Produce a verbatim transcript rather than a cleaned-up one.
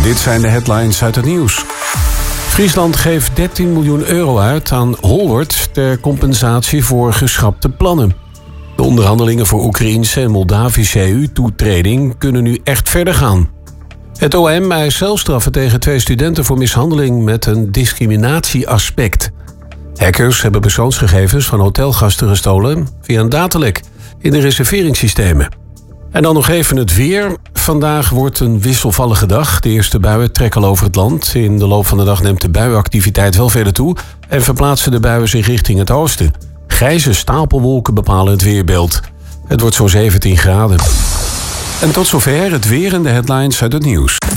Dit zijn de headlines uit het nieuws. Friesland geeft dertien miljoen euro uit aan Holwert ter compensatie voor geschrapte plannen. De onderhandelingen voor Oekraïnse en Moldavische E U-toetreding kunnen nu echt verder gaan. Het O M eist celstraffen tegen twee studenten voor mishandeling met een discriminatieaspect. Hackers hebben persoonsgegevens van hotelgasten gestolen via een datalek in de reserveringssystemen. En dan nog even het weer. Vandaag wordt een wisselvallige dag. De eerste buien trekken al over het land. In de loop van de dag neemt de buienactiviteit wel verder toe en verplaatsen de buien zich richting het oosten. Grijze stapelwolken bepalen het weerbeeld. Het wordt zo'n zeventien graden. En tot zover het weer en de headlines uit het nieuws.